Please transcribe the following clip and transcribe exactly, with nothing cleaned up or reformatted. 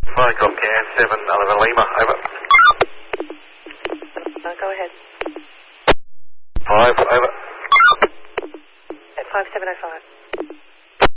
Fine, Comcast, seven eleven Lima, over. Uh, go ahead. Five, over. At five seven oh five.